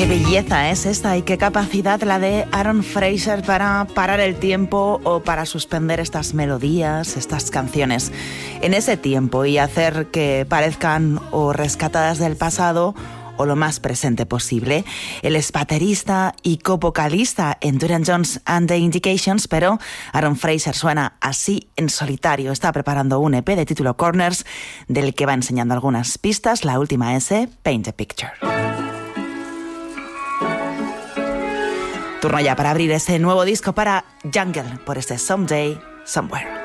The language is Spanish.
belleza es esta y qué capacidad la de Aaron Fraser para parar el tiempo o para suspender estas melodías, estas canciones en ese tiempo y hacer que parezcan o rescatadas del pasado o lo más presente posible. Él es baterista y co-vocalista en Duran Jones and the Indications, pero Aaron Fraser suena así en solitario. Está preparando un EP de título Corners, del que va enseñando algunas pistas. La última es Paint a Picture. Turno ya para abrir ese nuevo disco para Jungle por este Someday, Somewhere.